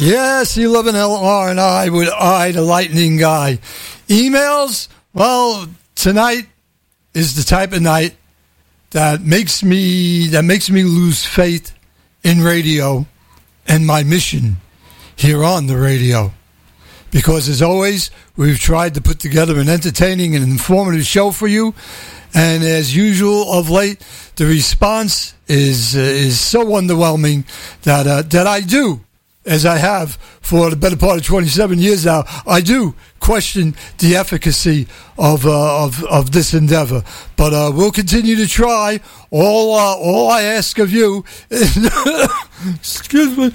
Yes, 11LR and I with I, the Lightning Guy. Emails? Well, tonight is the type of night that makes me lose faith in radio and my mission here on the radio. Because as always, we've tried to put together an entertaining and informative show for you. And as usual of late, the response is so underwhelming that I do, as I have for the better part of 27 years now, I do question the efficacy of this endeavor. But we'll continue to try. All I ask of you is excuse me.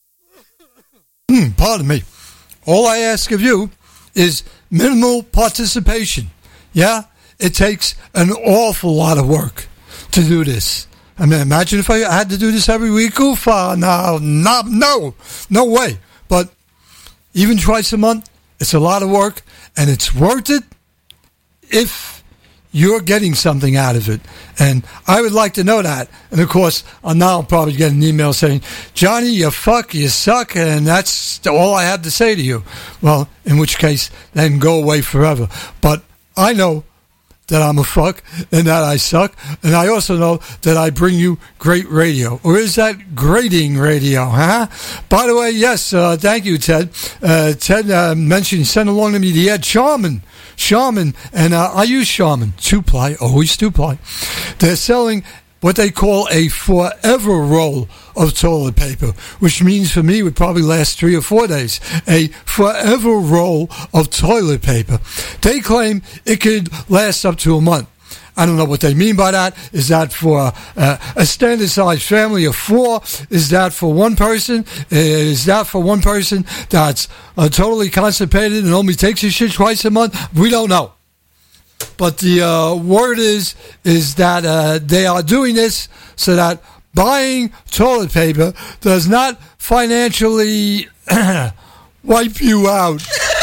Pardon me. All I ask of you is minimal participation. Yeah? It takes an awful lot of work to do this. I mean, imagine if I had to do this every week. Oof, no way. But even twice a month, it's a lot of work, and it's worth it if you're getting something out of it. And I would like to know that. And, of course, now I'll probably get an email saying, Johnny, you suck, and that's all I have to say to you. Well, in which case, then go away forever. But I know that I'm a fuck and that I suck, and I also know that I bring you great radio. Or is that grating radio, huh? By the way, yes, thank you, Ted. Ted mentioned, send along to me the ad Charmin, and I use Charmin, 2-ply, always 2-ply. They're selling what they call a forever roll of toilet paper, which means for me it would probably last 3 or 4 days. A forever roll of toilet paper. They claim it could last up to a month. I don't know what they mean by that. Is that for a standard sized family of 4? Is that for one person? Is that for one person that's totally constipated and only takes his shit twice a month? We don't know. But the word is that they are doing this so that buying toilet paper does not financially wipe you out.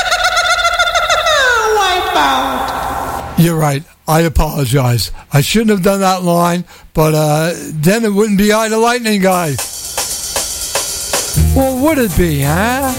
Wipe out. You're right. I apologize. I shouldn't have done that line, but then it wouldn't be I, the Lightning Guy. Or would it be, huh?